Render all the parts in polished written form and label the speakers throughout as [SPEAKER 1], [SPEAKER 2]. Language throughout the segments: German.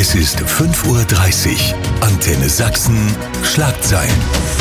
[SPEAKER 1] Es ist 5:30 Uhr. Antenne Sachsen, Schlagzeilen.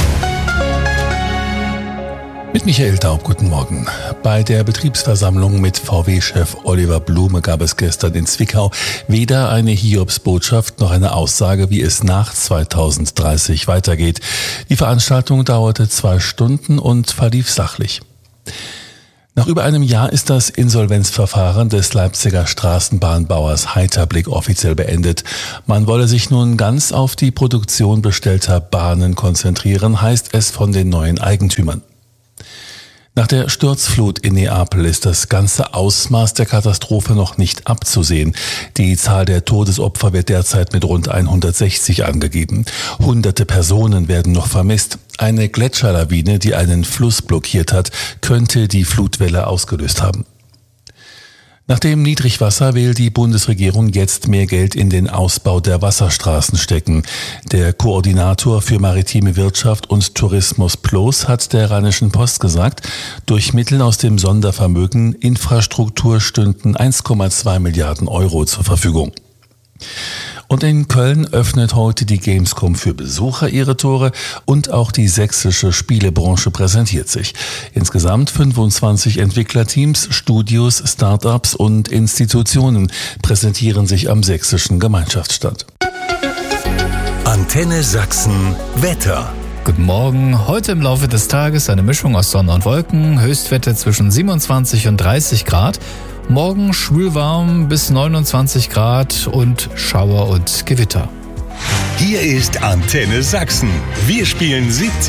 [SPEAKER 2] Mit Michael Daub, guten Morgen. Bei der Betriebsversammlung mit VW-Chef Oliver Blume gab es gestern in Zwickau weder eine Hiobsbotschaft noch eine Aussage, wie es nach 2030 weitergeht. Die Veranstaltung dauerte 2 Stunden und verlief sachlich. Nach über einem Jahr ist das Insolvenzverfahren des Leipziger Straßenbahnbauers Heiterblick offiziell beendet. Man wolle sich nun ganz auf die Produktion bestellter Bahnen konzentrieren, heißt es von den neuen Eigentümern. Nach der Sturzflut in Neapel ist das ganze Ausmaß der Katastrophe noch nicht abzusehen. Die Zahl der Todesopfer wird derzeit mit rund 160 angegeben. Hunderte Personen werden noch vermisst. Eine Gletscherlawine, die einen Fluss blockiert hat, könnte die Flutwelle ausgelöst haben. Nach dem Niedrigwasser will die Bundesregierung jetzt mehr Geld in den Ausbau der Wasserstraßen stecken. Der Koordinator für maritime Wirtschaft und Tourismus PLOS hat der Rheinischen Post gesagt, durch Mittel aus dem Sondervermögen Infrastruktur stünden 1,2 Milliarden Euro zur Verfügung. Und in Köln öffnet heute die Gamescom für Besucher ihre Tore und auch die sächsische Spielebranche präsentiert sich. Insgesamt 25 Entwicklerteams, Studios, Start-ups und Institutionen präsentieren sich am sächsischen Gemeinschaftsstand.
[SPEAKER 1] Antenne Sachsen Wetter.
[SPEAKER 3] Guten Morgen. Heute im Laufe des Tages eine Mischung aus Sonne und Wolken, Höchstwerte zwischen 27 und 30 Grad. Morgen schwülwarm bis 29 Grad und Schauer und Gewitter.
[SPEAKER 1] Hier ist Antenne Sachsen. Wir spielen 70